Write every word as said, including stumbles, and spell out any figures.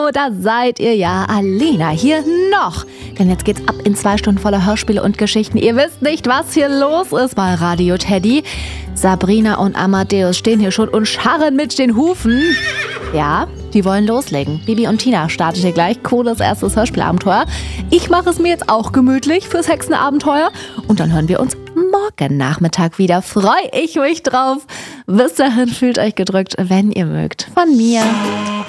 Hallo, da seid ihr ja. Alena hier noch. Denn jetzt geht's ab in zwei Stunden voller Hörspiele und Geschichten. Ihr wisst nicht, was hier los ist bei Radio Teddy. Sabrina und Amadeus stehen hier schon und scharren mit den Hufen. Ja, die wollen loslegen. Bibi und Tina startet hier gleich cooles erstes Hörspielabenteuer. Ich mache es mir jetzt auch gemütlich fürs Hexenabenteuer. Und dann hören wir uns morgen Nachmittag wieder. Freue ich mich drauf. Bis dahin fühlt euch gedrückt, wenn ihr mögt. Von mir.